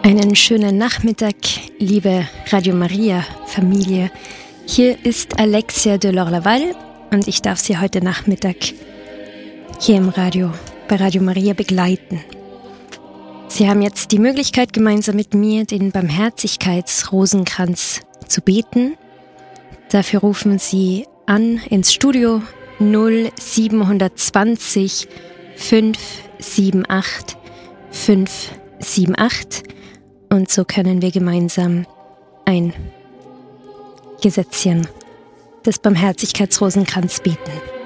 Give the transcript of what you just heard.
Einen schönen Nachmittag, liebe Radio Maria Familie. Hier ist Alexia de Lorlaval und ich darf Sie heute Nachmittag hier im Radio, bei Radio Maria begleiten. Sie haben jetzt die Möglichkeit, gemeinsam mit mir den Barmherzigkeitsrosenkranz zu beten. Dafür rufen Sie an ins Studio 0720 578 578 und so können wir gemeinsam ein Gesetzchen des Barmherzigkeitsrosenkranz beten.